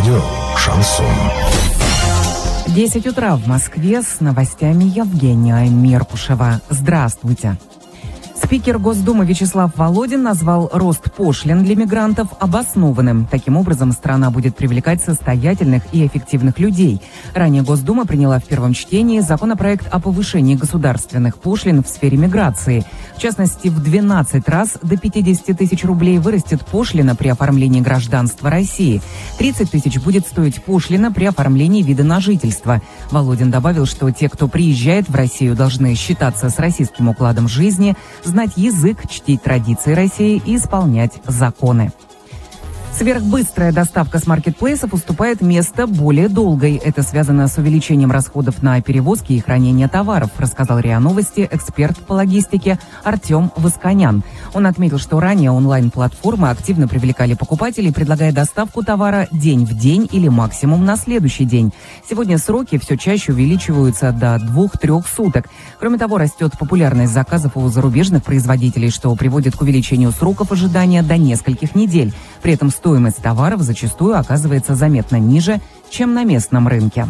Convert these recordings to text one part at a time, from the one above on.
Радио «Шансон». 10 утра в Москве, с новостями Евгения Меркушева. Здравствуйте. Спикер Госдумы Вячеслав Володин назвал рост пошлин для мигрантов обоснованным. Таким образом, страна будет привлекать состоятельных и эффективных людей. Ранее Госдума приняла в первом чтении законопроект о повышении государственных пошлин в сфере миграции. В частности, в 12 раз до 50 тысяч рублей вырастет пошлина при оформлении гражданства России. 30 тысяч будет стоить пошлина при оформлении вида на жительство. Володин добавил, что те, кто приезжает в Россию, должны считаться с российским укладом жизни, знать язык, чтить традиции России и исполнять законы. Сверхбыстрая доставка с маркетплейсов уступает место более долгой. Это связано с увеличением расходов на перевозки и хранение товаров, рассказал РИА Новости эксперт по логистике Артем Восконян. Он отметил, что ранее онлайн-платформы активно привлекали покупателей, предлагая доставку товара день в день или максимум на следующий день. Сегодня сроки все чаще увеличиваются до 2-3 суток. Кроме того, растет популярность заказов у зарубежных производителей, что приводит к увеличению сроков ожидания до нескольких недель. При этом стоимость товаров зачастую оказывается заметно ниже, чем на местном рынке.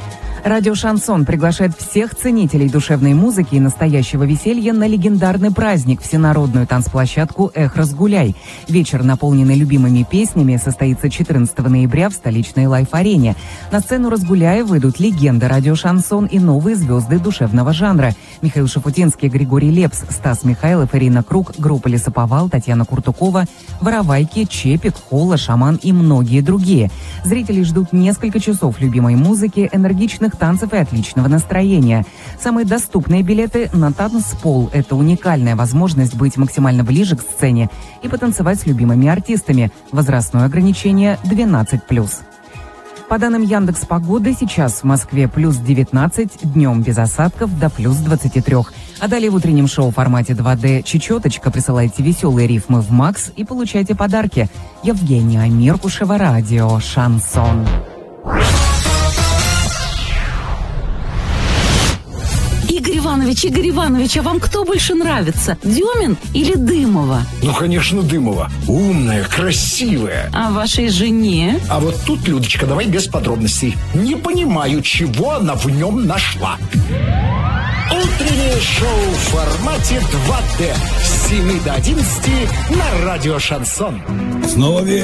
Радио «Шансон» приглашает всех ценителей душевной музыки и настоящего веселья на легендарный праздник – всенародную танцплощадку «Эх, разгуляй». Вечер, наполненный любимыми песнями, состоится 14 ноября в столичной Лайф-арене. На сцену «Разгуляя» выйдут легенды радио «Шансон» и новые звезды душевного жанра. Михаил Шафутинский, Григорий Лепс, Стас Михайлов, Ирина Круг, группа «Лесоповал», Татьяна Куртукова, Воровайки, Чепик, Холла, Шаман и многие другие. Зрителей ждут несколько часов любимой музыки, энергичных танцев и отличного настроения. Самые доступные билеты на танцпол – это уникальная возможность быть максимально ближе к сцене и потанцевать с любимыми артистами. Возрастное ограничение 12+. По данным Яндекс.Погоды, сейчас в Москве плюс 19, днем без осадков до плюс 23. А далее в утреннем шоу в формате 2D «Чечеточка» присылайте веселые рифмы в МАКС и получайте подарки. Евгения Меркушева, радио «Шансон». Игорь Иванович, а вам кто больше нравится, Дюмин или Дымова? Ну, конечно, Дымова. Умная, красивая. А вашей жене? А вот тут, Людочка, давай без подробностей. Не понимаю, чего она в нем нашла. Утреннее шоу в формате 2D с 7 до 11 на радио «Шансон». Снова